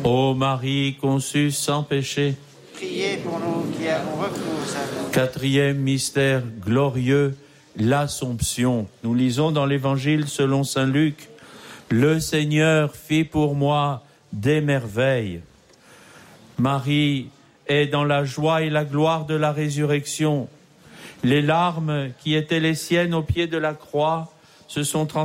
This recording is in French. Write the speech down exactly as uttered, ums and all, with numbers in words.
Ô Marie conçue sans péché, Priez pour nous qui avons recours à vous. quatrième mystère glorieux, l'Assomption. Nous lisons dans l'Évangile selon saint Luc, « Le Seigneur fit pour moi des merveilles. » Marie est dans la joie et la gloire de la résurrection. Les larmes qui étaient les siennes au pied de la croix se sont transformées